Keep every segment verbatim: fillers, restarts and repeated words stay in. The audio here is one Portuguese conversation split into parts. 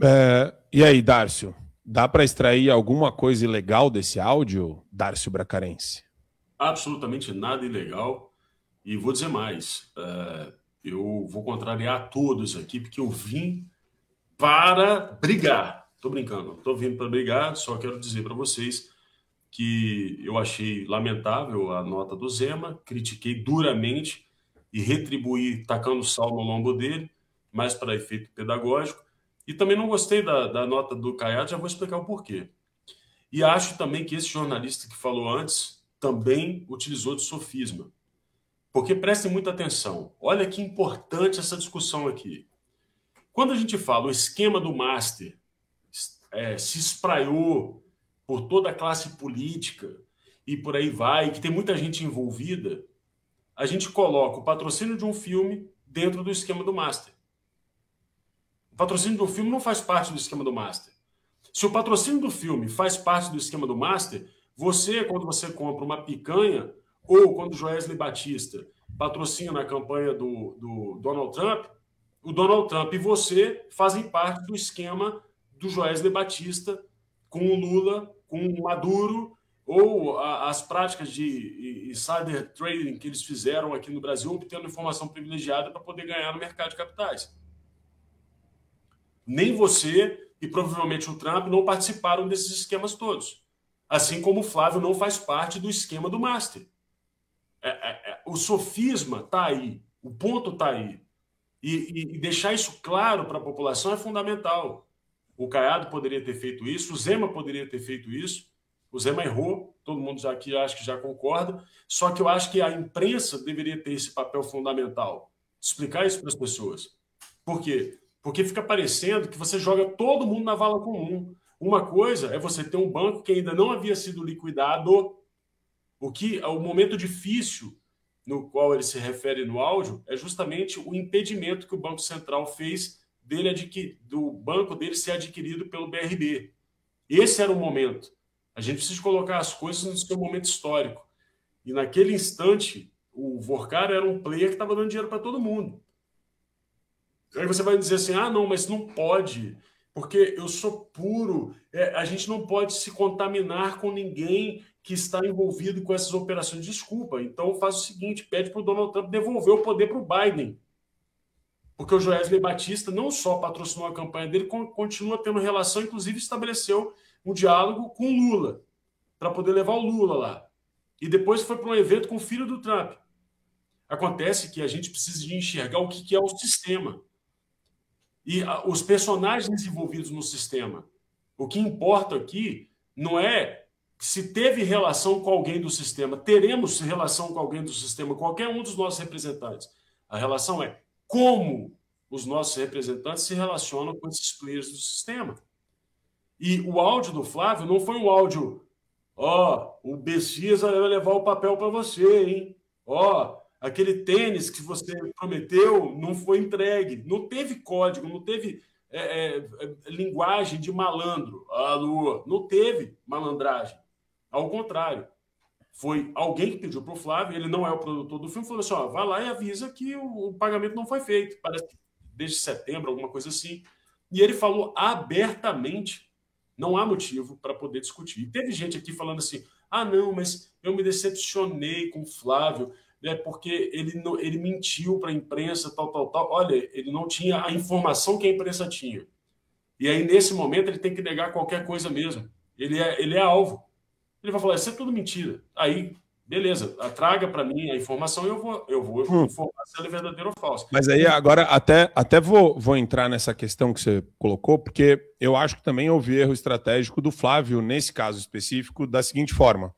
É, e aí, Dárcio? Dá para extrair alguma coisa ilegal desse áudio, Dárcio Bracarense? Absolutamente nada ilegal. E vou dizer mais. é, eu vou contrariar todos aqui, porque eu vim para brigar. Tô brincando, tô vindo para brigar, só quero dizer para vocês que eu achei lamentável a nota do Zema, critiquei duramente e retribuí tacando sal no lombo dele, mais para efeito pedagógico. E também não gostei da, da nota do Caiado, já vou explicar o porquê. E acho também que esse jornalista que falou antes também utilizou de sofisma. Porque prestem muita atenção, olha que importante essa discussão aqui. Quando a gente fala o esquema do Master é, se espraiou por toda a classe política e por aí vai, que tem muita gente envolvida, a gente coloca o patrocínio de um filme dentro do esquema do Master. O patrocínio do filme não faz parte do esquema do Master. Se o patrocínio do filme faz parte do esquema do Master, você, quando você compra uma picanha, ou quando o Joesley Batista patrocina a campanha do, do Donald Trump, o Donald Trump e você fazem parte do esquema do Joesley Batista com o Lula, com o Maduro, ou a, as práticas de insider trading que eles fizeram aqui no Brasil, obtendo informação privilegiada para poder ganhar no mercado de capitais. Nem você e provavelmente o Trump não participaram desses esquemas todos. Assim como o Flávio não faz parte do esquema do Master. É, é, é, o sofisma está aí, o ponto está aí. E, e, e deixar isso claro para a população é fundamental. O Caiado poderia ter feito isso, o Zema poderia ter feito isso, o Zema errou, todo mundo já aqui acho que já concorda, só que eu acho que a imprensa deveria ter esse papel fundamental, explicar isso para as pessoas. Por quê? Porque fica parecendo que você joga todo mundo na vala comum. Uma coisa é você ter um banco que ainda não havia sido liquidado, o que o momento difícil no qual ele se refere no áudio é justamente o impedimento que o Banco Central fez dele adquir, do banco dele ser adquirido pelo B R B. Esse era o momento. A gente precisa colocar as coisas no seu momento histórico. E naquele instante, o Vorkar era um player que estava dando dinheiro para todo mundo. Aí você vai dizer assim, ah, não, mas não pode, porque eu sou puro, é, a gente não pode se contaminar com ninguém que está envolvido com essas operações. Desculpa, então faz o seguinte, pede para o Donald Trump devolver o poder para o Biden. Porque o Joesley Batista não só patrocinou a campanha dele, continua tendo relação, inclusive estabeleceu um diálogo com o Lula, para poder levar o Lula lá. E depois foi para um evento com o filho do Trump. Acontece que a gente precisa de enxergar o que é o sistema. E os personagens envolvidos no sistema. O que importa aqui não é se teve relação com alguém do sistema. Teremos relação com alguém do sistema, qualquer um dos nossos representantes. A relação é como os nossos representantes se relacionam com esses players do sistema. E o áudio do Flávio não foi um áudio, ó, oh, o Bessias vai levar o papel para você, hein? Ó, oh, aquele tênis que você prometeu não foi entregue. Não teve código, não teve é, é, linguagem de malandro. Ah, Lua, não teve malandragem. Ao contrário. Foi alguém que pediu para o Flávio, ele não é o produtor do filme, falou assim, ó, vai lá e avisa que o, o pagamento não foi feito. Parece que desde setembro, alguma coisa assim. E ele falou abertamente, não há motivo para poder discutir. E teve gente aqui falando assim, ah, não, mas eu me decepcionei com o Flávio, né, porque ele, não, ele mentiu para a imprensa, tal, tal, tal. Olha, ele não tinha a informação que a imprensa tinha. E aí, nesse momento, ele tem que negar qualquer coisa mesmo. Ele é, ele é alvo. Ele vai falar, isso é tudo mentira. Aí, beleza, traga para mim a informação e eu vou, eu vou hum. informar se ela é verdadeira ou falsa. Mas aí, agora, até, até vou, vou entrar nessa questão que você colocou, porque eu acho que também houve erro estratégico do Flávio, nesse caso específico, da seguinte forma.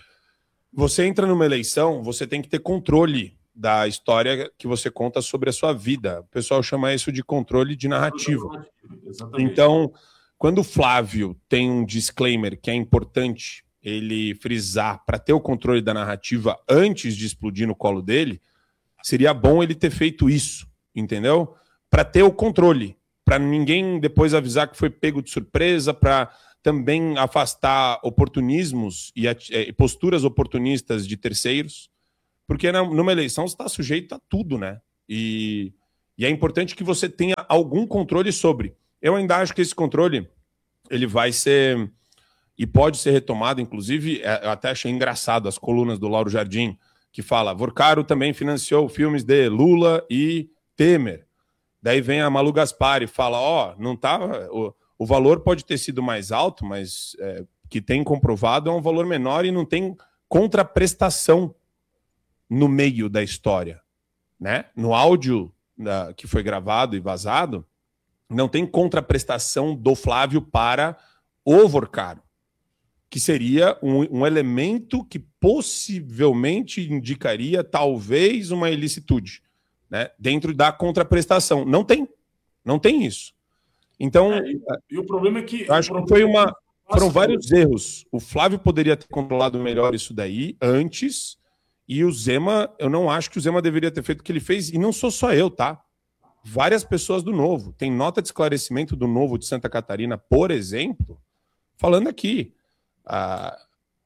Você entra numa eleição, você tem que ter controle da história que você conta sobre a sua vida. O pessoal chama isso de controle de narrativa. Exatamente. Então, quando o Flávio tem um disclaimer que é importante ele frisar para ter o controle da narrativa antes de explodir no colo dele, seria bom ele ter feito isso, entendeu? Para ter o controle, para ninguém depois avisar que foi pego de surpresa, para também afastar oportunismos e posturas oportunistas de terceiros, porque numa eleição você está sujeito a tudo, né? E, e é importante que você tenha algum controle sobre. Eu ainda acho que esse controle ele vai ser e pode ser retomado, inclusive, eu até achei engraçado as colunas do Lauro Jardim, que fala, Vorcaro também financiou filmes de Lula e Temer. Daí vem a Malu Gaspar e fala, ó, oh, não tá, o, o valor pode ter sido mais alto, mas é, que tem comprovado é um valor menor e não tem contraprestação no meio da história, né? No áudio da, que foi gravado e vazado, não tem contraprestação do Flávio para o Vorcaro, que seria um, um elemento que possivelmente indicaria talvez uma ilicitude, né, dentro da contraprestação. Não tem. Não tem isso. Então, é, e, e o problema é que... Eu acho que foi uma... Foram vários erros. O Flávio poderia ter controlado melhor isso daí antes, e o Zema, eu não acho que o Zema deveria ter feito o que ele fez, e não sou só eu, tá? Várias pessoas do Novo. Tem nota de esclarecimento do Novo de Santa Catarina, por exemplo, falando aqui. Ah,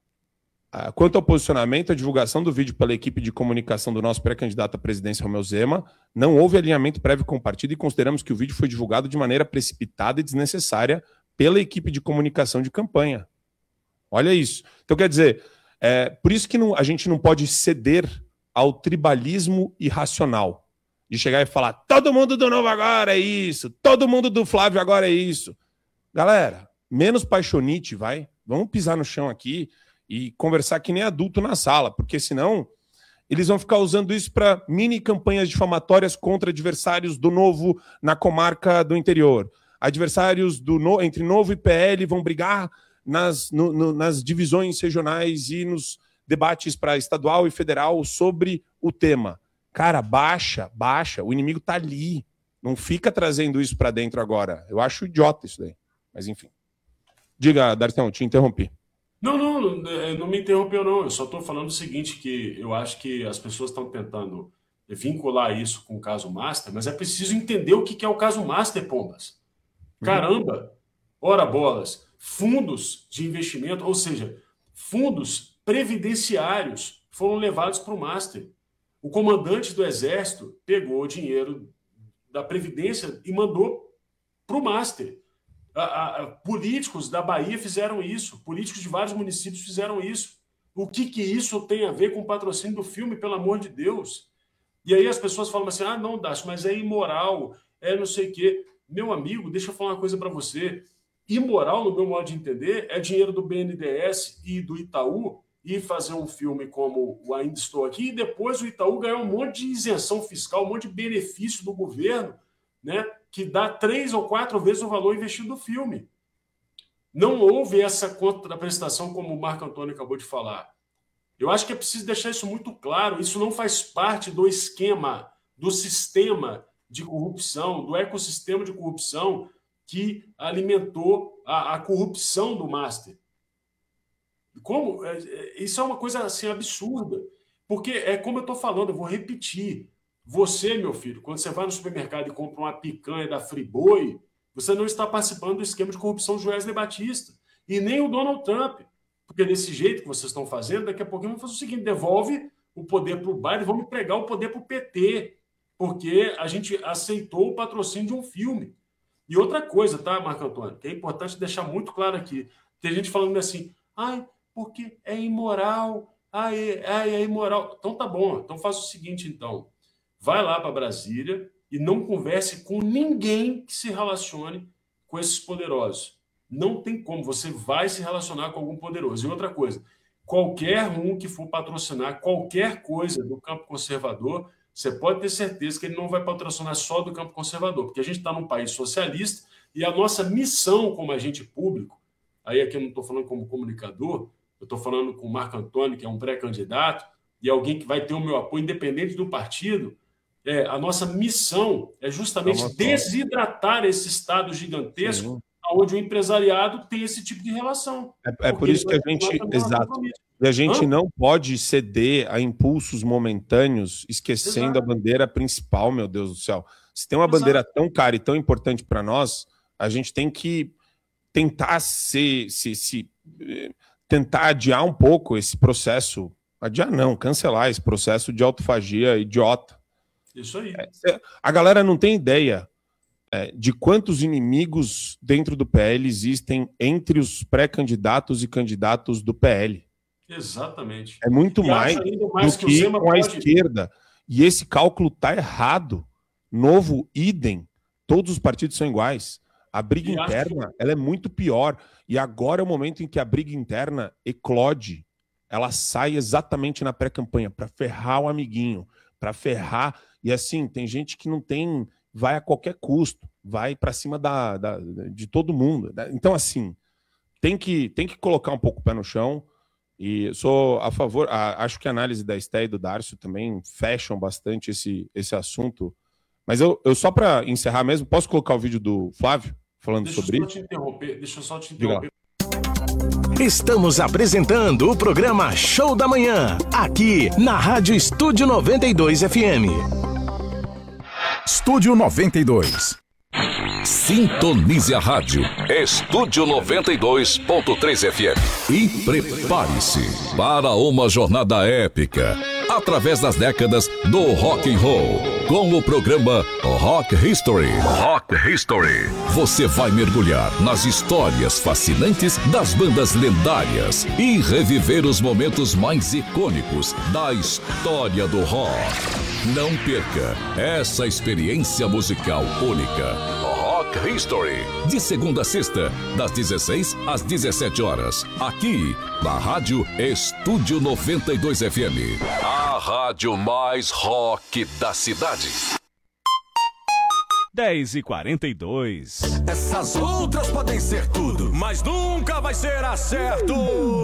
ah, quanto ao posicionamento, a divulgação do vídeo pela equipe de comunicação do nosso pré-candidato à presidência, Romeu Zema, não houve alinhamento prévio com o partido e consideramos que o vídeo foi divulgado de maneira precipitada e desnecessária pela equipe de comunicação de campanha. Olha isso. Então, quer dizer, é, por isso que não, a gente não pode ceder ao tribalismo irracional, de chegar e falar, todo mundo do Novo agora é isso, todo mundo do Flávio agora é isso. Galera, menos paixonite, vai. Vamos pisar no chão aqui e conversar que nem adulto na sala, porque senão eles vão ficar usando isso para mini campanhas difamatórias contra adversários do Novo na comarca do interior. Adversários do no... entre Novo e P L vão brigar nas, no, no, nas divisões regionais e nos debates para estadual e federal sobre o tema. Cara, baixa, baixa, o inimigo tá ali. Não fica trazendo isso para dentro agora. Eu acho idiota isso daí. Mas enfim. Diga, Darcião, te interrompi. Não, não, não me interrompeu, não. Eu só estou falando o seguinte, que eu acho que as pessoas estão tentando vincular isso com o caso Master, mas é preciso entender o que é o caso Master, Pombas. Caramba! Ora bolas, fundos de investimento, ou seja, fundos previdenciários foram levados para o Master. O comandante do Exército pegou o dinheiro da Previdência e mandou para o Master. A, a, a, políticos da Bahia fizeram isso, políticos de vários municípios fizeram isso. O que, que isso tem a ver com o patrocínio do filme, pelo amor de Deus? E aí as pessoas falam assim, ah, não, Dácio, mas é imoral, é não sei o quê. Meu amigo, deixa eu falar uma coisa para você. Imoral, no meu modo de entender, é dinheiro do B N D E S e do Itaú e fazer um filme como o Ainda Estou Aqui, e depois o Itaú ganhar um monte de isenção fiscal, um monte de benefício do governo, né, que dá três ou quatro vezes o valor investido no filme. Não houve essa contraprestação, como o Marco Antônio acabou de falar. Eu acho que é preciso deixar isso muito claro. Isso não faz parte do esquema, do sistema de corrupção, do ecossistema de corrupção que alimentou a, a corrupção do Master. Como? Isso é uma coisa assim, absurda. Porque é como eu estou falando, eu vou repetir. Você, meu filho, quando você vai no supermercado e compra uma picanha da Friboi, você não está participando do esquema de corrupção do Wesley Batista. E nem o Donald Trump. Porque desse jeito que vocês estão fazendo, daqui a pouquinho vamos fazer o seguinte, devolve o poder para o Biden, vamos pregar o poder para o P T. Porque a gente aceitou o patrocínio de um filme. E outra coisa, tá, Marco Antônio, que é importante deixar muito claro aqui. Tem gente falando assim, ai, porque é imoral, ai, ai, é imoral. Então tá bom, então faz o seguinte, então. Vai lá para Brasília e não converse com ninguém que se relacione com esses poderosos. Não tem como, você vai se relacionar com algum poderoso. E outra coisa, qualquer um que for patrocinar qualquer coisa do campo conservador, você pode ter certeza que ele não vai patrocinar só do campo conservador, porque a gente está num país socialista e a nossa missão como agente público, aí aqui eu não estou falando como comunicador, eu estou falando com o Marco Antônio, que é um pré-candidato, e alguém que vai ter o meu apoio independente do partido. É, a nossa missão é justamente é desidratar esse Estado gigantesco, Sim. onde o empresariado tem esse tipo de relação. É, é por isso que a gente... Exato. E a gente Hã? não pode ceder a impulsos momentâneos, esquecendo Exato. a bandeira principal, meu Deus do céu. Se tem uma Exato. bandeira tão cara e tão importante para nós, a gente tem que tentar se, se, se tentar adiar um pouco esse processo. Adiar não, cancelar esse processo de autofagia idiota. Isso aí. A galera não tem ideia. é, de quantos inimigos dentro do P L existem entre os pré-candidatos e candidatos do P L. Exatamente. É muito e mais, mais do que, que com pode... a esquerda. E esse cálculo está errado. Novo, idem. Todos os partidos são iguais. A briga e interna que... ela é muito pior. E agora é o momento em que a briga interna eclode. Ela sai exatamente na pré-campanha para ferrar o amiguinho, para ferrar. E assim, tem gente que não tem... vai a qualquer custo. Vai para cima da, da, de todo mundo. Então, assim, tem que, tem que colocar um pouco o pé no chão. E sou a favor, a, acho que a análise da Esté e do Darcio também fecham bastante esse, esse assunto. Mas eu, eu só para encerrar mesmo, posso colocar o vídeo do Flávio falando deixa sobre eu só isso? Te interromper, deixa eu só te interromper. Estamos apresentando o programa Show da Manhã, aqui na Rádio Estúdio noventa e dois F M. Estúdio noventa e dois. Sintonize a rádio Estúdio noventa e dois ponto três F M e prepare-se para uma jornada épica através das décadas do rock and roll com o programa Rock History. Rock History. Você vai mergulhar nas histórias fascinantes das bandas lendárias e reviver os momentos mais icônicos da história do rock. Não perca essa experiência musical única. Rock History, de segunda a sexta, das dezesseis às dezessete horas, aqui na Rádio Estúdio noventa e dois F M, a rádio mais rock da cidade. dez e quarenta e dois. Essas outras podem ser tudo, mas nunca vai ser acerto.